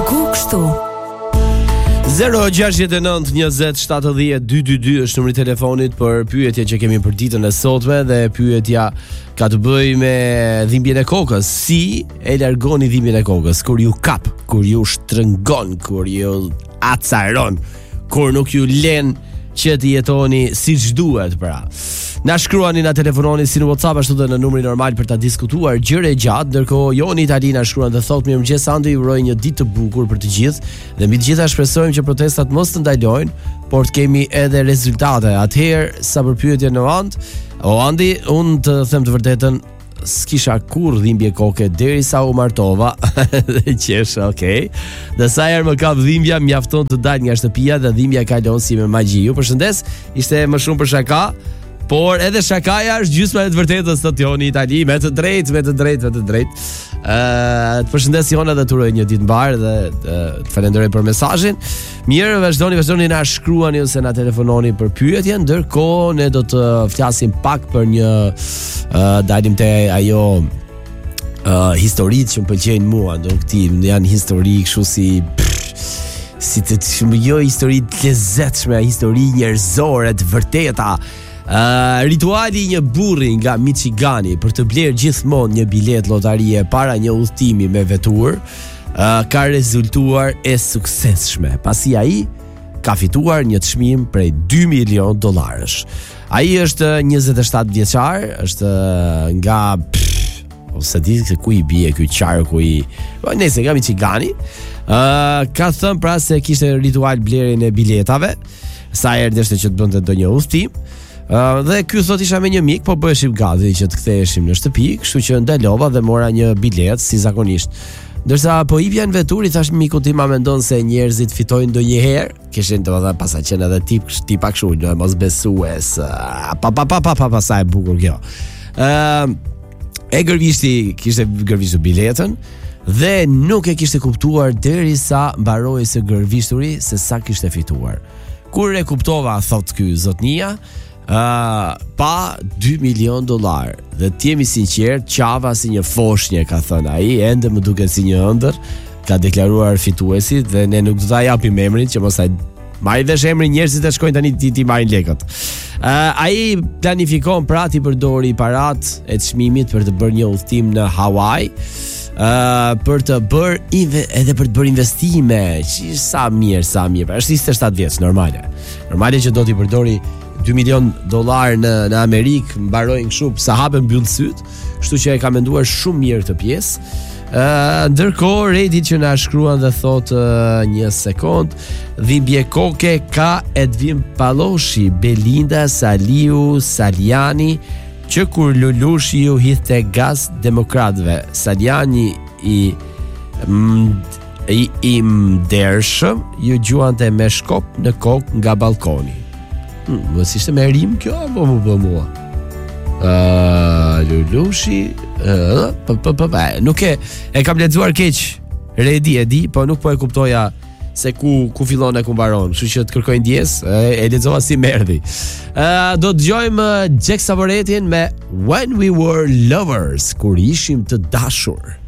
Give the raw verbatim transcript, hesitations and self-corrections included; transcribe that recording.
Ku kështu? zero gjasht e nëntë njëzet shtatëdhjetë dytydy është numri i telefonit për pyetje që kemi për ditën e sotme, dhe pyetja ka të bëjë me dhimbjen e kokës. Si e largoni dhimbjen e kokës kur ju kap, kur ju shtrëngon, kur ju acaron, kur nuk ju len që të jetoni siç duhet, pra. Na shkruani, na telefononi si në WhatsApp ashtu edhe në numrin normal për ta diskutuar gjëra gjatë. Ndërkohë Joni Itali na shkruan dhe thotë: "Mirëmëngjes Andi, ju uroj një ditë të bukur për të gjithë dhe mbi të gjitha shpresojmë që protestat mos të ndalojnë, por të kemi edhe rezultate." Atëherë, sa për pyetjen në vend, o Andi, unë të them të vërtetën, s'kisha kur dhimbje koke derisa u martova. Dhe qesh, okay. Dhe sa herë më kap dhimbja, mjafton të dal nga shtëpia dhe dhimbja kalon si me magji. Ju përshëndes, ishte më shumë për shaka, por edhe shakaja është gjysma e të vërtetës, të Joni Itali, me të drejtë, me të drejtë, me të drejtë. Uh, të përshëndes Jona dhe të uroj një ditë mbar dhe uh, të falenderoj për mesazhin. Mirë, vazhdoni, vazhdoni na shkruani ose na telefononi për pyetje, ndërkohë ne do të flasim pak për një uh, dalim te ajo uh, historitë që më pëlqejnë mua, do këti janë histori kështu si pff, si të shumë jo histori të lezetshme, histori njerëzore të vërteta. Uh, rituali i një burri nga Michigani për të blerë gjithmonë një bilet lotarie para një udhëtimi me vetur uh, ka rezultuar e suksesshme, pasi ai ka fituar një çmim prej dy milion dollarësh. Ai është njëzet e shtatë vjeçar, është nga pff, ose di se ku i bie ky qarku i, po nëse nga Michigani, uh, ka thënë pra se kishte ritual blerjen e biletave, sa herë deshte që të bënte ndonjë udhëtim. Uh, dhe ky thot isha me një mik, po bëheshim gati që të ktheheshim në shtëpi, kështu që ndalova dhe mora një bilet si zakonisht. Ndërsa po hipja në vetur, i thash mikut tim, a mendon se njerëzit fitojnë ndonjëherë? Kishin të vëdha pasa qenë edhe tip, tipa kështu, në mos besues, uh, pa pa pa pa pa pa sa e bukur kjo. Uh, e gërvishti, kishte gërvishtu biletën dhe nuk e kishte kuptuar derisa mbaroi së gërvishturi se sa kishte fituar. Kur e kuptova, thot ky zotnia, Uh, pa dy milion dollar. Dhe t'jemi sinqert, qava si një foshnje, ka thënë ai, ende më duket si një ëndër, ka deklaruar fituesit dhe ne nuk do ta japim emrin që mos ai marrë vesh emrin njerëzit e shkojnë tani ti ti marrin lekët. Uh, ai planifikon pra ti përdori parat e çmimit për të bërë një udhtim në Hawaii. Uh, për të bërë inve, edhe për të bërë investime, që sa mirë, sa mirë. Është njëzet e shtatë vjeç, normale. Normale që do t'i përdori dy milion dollar në në Amerikë, mbarojnë kështu sa hapen mbyll syt, kështu që e ka menduar shumë mirë këtë pjesë. Ë uh, ndërkohë Redi që na shkruan dhe thotë uh, një sekond, dhimbje koke ka Edvin Palloshi, Belinda, Saliu, Saliani, që kur Lulushi ju hidhte gaz demokratëve. Saliani i m, i, i mdershëm ju gjuante me shkop në kokë nga balkoni. Hmm, mos ishte me rim kjo apo më bë mua? Uh, Lulushi uh, p, p, p, p, nuk e e kam lexuar keq Redi e di, po nuk po e kuptoja se ku ku fillon e ku mbaron, kështu që të kërkoj ndjes, e, e lexova si merdi. Uh, do të dëgjojmë Jack Savoretin me When We Were Lovers, kur ishim të dashur.